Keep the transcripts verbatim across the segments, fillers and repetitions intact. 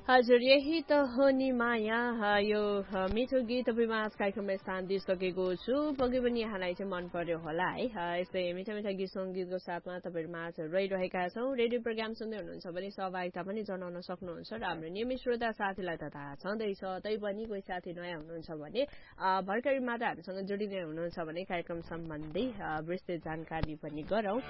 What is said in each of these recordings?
हजुर यही त हो नि माया यो मिठो गीत तपाईँमा आज कार्यक्रममा स्थान दिइसकेको छु पक्कै पनि यहाँलाई चाहिँ मन पर्यो होला है यस्तै मिठा मिठा गीत सङ्गीतको साथमा तपाईँहरूमा आज रहिरहेका छौँ रेडियो प्रोग्राम सुन्दै हुनुहुन्छ भने सहभागिता पनि जनाउन सक्नुहुन्छ र हाम्रो नियमित श्रोता साथीलाई त थाहा छँदैछ तैपनि कोही साथी नयाँ हुनुहुन्छ भने भर्खरै मात्र हामीसँग जोडिने हुनुहुन्छ भने कार्यक्रम सम्बन्धी विस्तृत जानकारी पनि गरौँ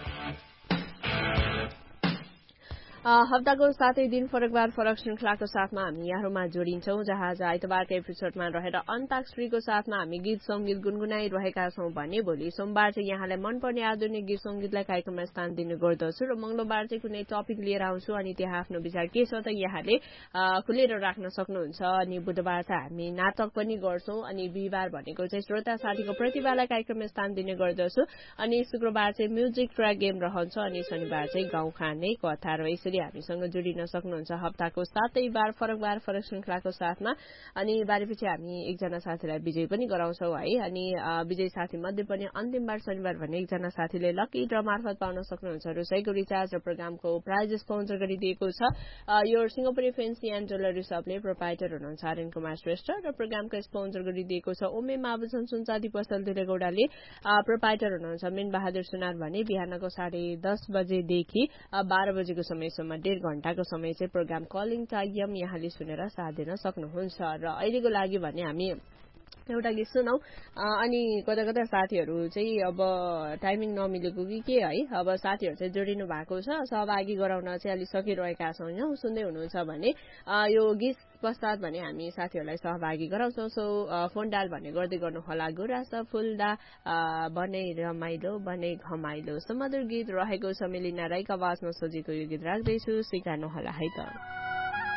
हप्ताको सातै दिन फरकबार फरक श्रृङ्खलाको साथमा हामी यहाँहरूमा जोडिन्छौँ जहाँ आज आइतबारको एपिसोडमा रहेर अन्ताक्षरीको साथमा हामी गीत सङ्गीत गुनगुनाइरहेका छौँ भने भोलि सोमबार चाहिँ यहाँलाई मनपर्ने आधुनिक गीत सङ्गीतलाई कार्यक्रममा स्थान दिने गर्दछु र मंगलबार चाहिँ कुनै टपिक लिएर आउँछु अनि त्यहाँ आफ्नो विचार के छ त यहाँले खुलेर राख्न सक्नुहुन्छ अनि बुधबार चाहिँ हामी नाटक पनि गर्छौँ अनि बिहिबार भनेको चाहिँ श्रोता साथीको प्रतिभालाई कार्यक्रममा स्थान दिने गर्दछु अनि शुक्रबार चाहिँ म्युजिक ट्र्याक गेम रहन्छ अनि शनिबार चाहिँ गाउँ खाने कथा र यसरी हामीसँग जोडिन सक्नुहुन्छ हप्ताको सातै बार फरक बार फरक श्रृङ्खलाको साथमा अनि बारेपछि हामी एकजना साथीलाई विजय पनि गराउँछौँ है अनि विजय साथी मध्ये पनि अन्तिम बार शनिबार भने एकजना साथीले लकी ड्र मार्फत पाउन सक्नुहुन्छ रुसैको रिचार्ज र प्रोग्रामको प्राइज स्पोन्सर गरिदिएको छ यो सिंगापुरी फेन्सी एन्ड ज्वेलरी शपले प्रोपाइटर हुनुहुन्छ आर्यन कुमार श्रेष्ठ र प्रोग्रामको स्पोन्सर गरिदिएको छ उमेम आभूषण सुनचाँदी पसल दुलेगौडाले प्रोपाइटर हुनुहुन्छ मेन बहादुर सुनार भने बिहानको साढे दस बजेदेखि बाह्र बजेको समयसम्म डेढ घण्टाको समय चाहिँ प्रोग्राम कलिङ टाइम यहाँले सुनेर साथ दिन सक्नुहुन्छ र अहिलेको लागि भने हामी एउटा गीत सुनौ अनि कता कता साथीहरू चाहिँ अब टाइमिङ नमिलेको कि के है अब साथीहरू चाहिँ जोडिनु भएको छ सहभागी गराउन चाहिँ अलि सकिरहेका छौँ यहाँ सुन्दै हुनुहुन्छ भने यो गीत पश्चात भने हामी साथीहरूलाई सहभागी गराउँछौँ सो फोन डायल भन्ने गर्दै गर्नु होला गुराँस फुल्दा बनै रमाइलो बनै घमाइलो सुमधुर गीत रहेको छ मेलिना राईको आवाजमा सजिएको यो गीत राख्दैछु सिकाउनु होला है त